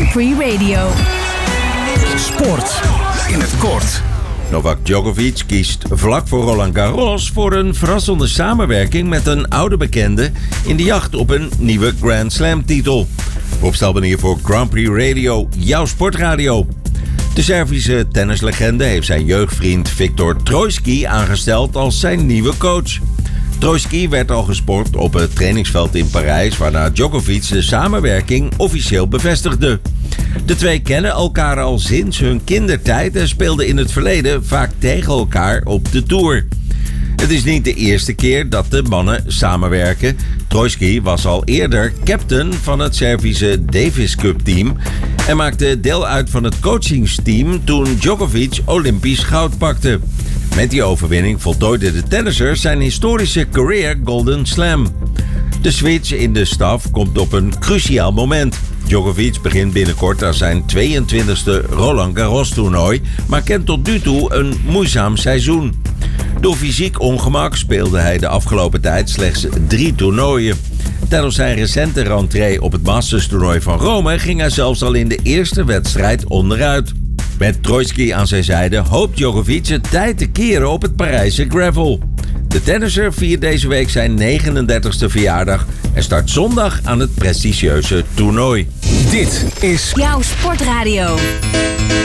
Grand Prix Radio. Sport in het kort. Novak Djokovic kiest vlak voor Roland Garros voor een verrassende samenwerking met een oude bekende in de jacht op een nieuwe Grand Slam titel. Opstelbanier voor Grand Prix Radio, jouw sportradio. De Servische tennislegende heeft zijn jeugdvriend Viktor Troicki aangesteld als zijn nieuwe coach. Troicki werd al gesport op het trainingsveld in Parijs, waarna Djokovic de samenwerking officieel bevestigde. De twee kennen elkaar al sinds hun kindertijd en speelden in het verleden vaak tegen elkaar op de Tour. Het is niet de eerste keer dat de mannen samenwerken. Troicki was al eerder captain van het Servische Davis Cup team en maakte deel uit van het coachingsteam toen Djokovic Olympisch goud pakte. Met die overwinning voltooide de tennisser zijn historische career Golden Slam. De switch in de staf komt op een cruciaal moment. Djokovic begint binnenkort aan zijn 22e Roland Garros toernooi, maar kent tot nu toe een moeizaam seizoen. Door fysiek ongemak speelde hij de afgelopen tijd slechts 3 toernooien. Tijdens zijn recente rentree op het Masters toernooi van Rome ging hij zelfs al in de eerste wedstrijd onderuit. Met Troicki aan zijn zijde hoopt Djokovic het tijd te keren op het Parijse gravel. De tennisser viert deze week zijn 39e verjaardag en start zondag aan het prestigieuze toernooi. Dit is Jouw sportradio.